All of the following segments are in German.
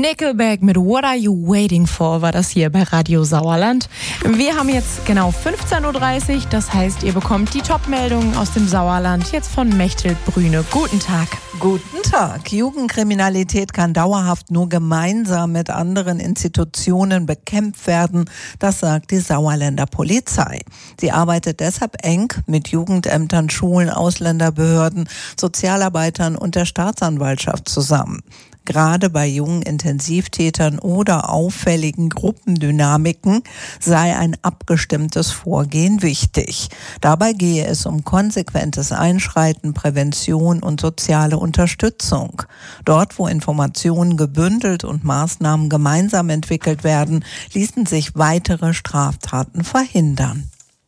Nickelback mit What Are You Waiting For war das hier bei Radio Sauerland. Wir haben jetzt genau 15.30 Uhr, das heißt, ihr bekommt die Top-Meldungen aus dem Sauerland jetzt von Mechthild Brüne. Guten Tag. Guten Tag. Jugendkriminalität kann dauerhaft nur gemeinsam mit anderen Institutionen bekämpft werden, das sagt die Sauerländer Polizei. Sie arbeitet deshalb eng mit Jugendämtern, Schulen, Ausländerbehörden, Sozialarbeitern und der Staatsanwaltschaft zusammen. Gerade bei jungen Intensivtätern oder auffälligen Gruppendynamiken sei ein abgestimmtes Vorgehen wichtig. Dabei gehe es um konsequentes Einschreiten, Prävention und soziale Unterstützung. Dort, wo Informationen gebündelt und Maßnahmen gemeinsam entwickelt werden, ließen sich weitere Straftaten verhindern.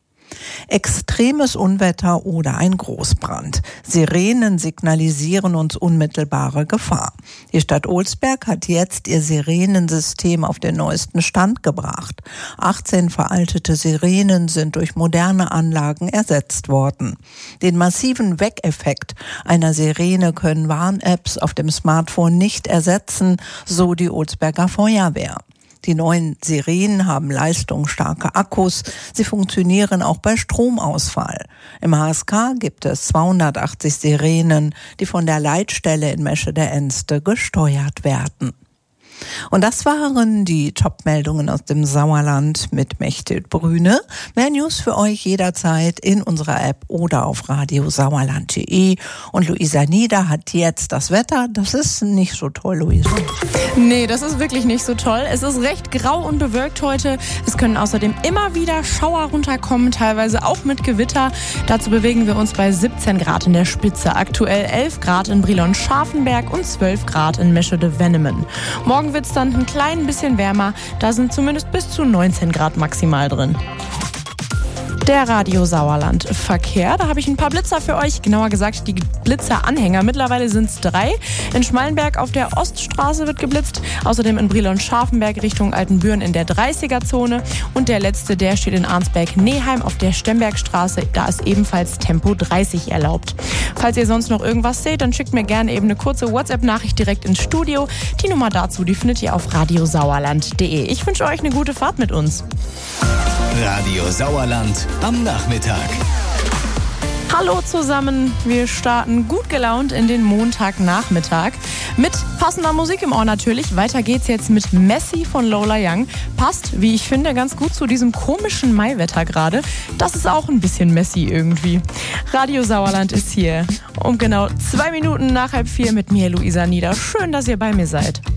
Extremes Unwetter oder ein Großbrand. Sirenen signalisieren uns unmittelbare Gefahr. Die Stadt Olsberg hat jetzt ihr Sirenensystem auf den neuesten Stand gebracht. 18 veraltete Sirenen sind durch moderne Anlagen ersetzt worden. Den massiven Weckeffekt einer Sirene können Warn-Apps auf dem Smartphone nicht ersetzen, so die Olsberger Feuerwehr. Die neuen Sirenen haben leistungsstarke Akkus. Sie funktionieren auch bei Stromausfall. Im HSK gibt es 280 Sirenen, die von der Leitstelle in Meschede-Enste gesteuert werden. Und das waren die Top-Meldungen aus dem Sauerland mit Mechthild Brüne. Mehr News für euch jederzeit in unserer App oder auf radiosauerland.de. Und Luisa Nieder hat jetzt das Wetter. Das ist nicht so toll, Luisa. Nee, das ist wirklich nicht so toll. Es ist recht grau und bewölkt heute. Es können außerdem immer wieder Schauer runterkommen, teilweise auch mit Gewitter. Dazu bewegen wir uns bei 17 Grad in der Spitze. Aktuell 11 Grad in Brilon-Scharfenberg und 12 Grad in Meschede-Wennemen. Morgen wird es dann ein klein bisschen wärmer. Da sind zumindest bis zu 19 Grad maximal drin. Der Radio Sauerland Verkehr, da habe ich ein paar Blitzer für euch, genauer gesagt die Blitzeranhänger. Mittlerweile sind es 3. In Schmallenberg auf der Oststraße wird geblitzt, außerdem in Brilon-Scharfenberg Richtung Altenbüren in der 30er-Zone und der letzte, der steht in Arnsberg-Neheim auf der Stembergstraße, da ist ebenfalls Tempo 30 erlaubt. Falls ihr sonst noch irgendwas seht, dann schickt mir gerne eben eine kurze WhatsApp-Nachricht direkt ins Studio. Die Nummer dazu, die findet ihr auf radiosauerland.de. Ich wünsche euch eine gute Fahrt mit uns. Radio Sauerland am Nachmittag. Hallo zusammen, wir starten gut gelaunt in den Montagnachmittag mit passender Musik im Ohr natürlich. Weiter geht's jetzt mit Messi von Lola Young. Passt, wie ich finde, ganz gut zu diesem komischen Maiwetter gerade. Das ist auch ein bisschen Messi irgendwie. Radio Sauerland ist hier um genau 2 Minuten nach 3:30 mit mir, Luisa Nieder. Schön, dass ihr bei mir seid.